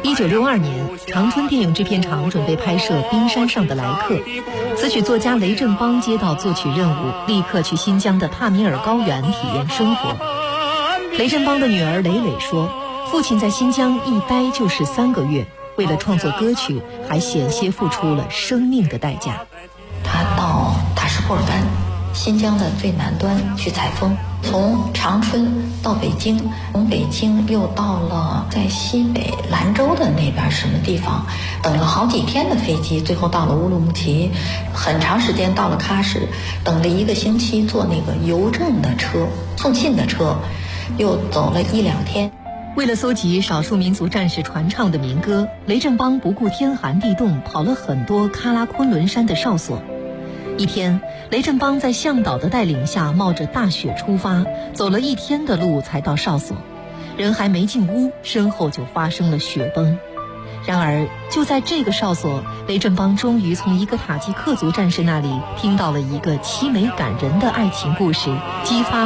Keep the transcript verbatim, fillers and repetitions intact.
一九六二年，长春电影制片厂准备拍摄《冰山上的来客》，词曲作家雷振邦接到作曲任务，立刻去新疆的帕米尔高原体验生活。雷振邦的女儿蕾蕾说，父亲在新疆一待就是三个月，为了创作歌曲，还险些付出了生命的代价。 他到塔什库尔干，新疆的最南端去采风，从长春到北京，从北京又到了在西北兰州的那边什么地方，等了好几天的飞机，最后到了乌鲁木齐，很长时间到了喀什，等了一个星期，坐那个邮政的车，送信的车，又走了一两天。 为了搜集少数民族战士传唱的民歌，雷振邦不顾天寒地冻，跑了很多喀拉昆仑山的哨所。一天，雷振邦在向导的带领下冒着大雪出发，走了一天的路才到哨所。人还没进屋，身后就发生了雪崩。然而就在这个哨所，雷振邦终于从一个塔吉克族战士那里听到了一个凄美感人的爱情故事，激发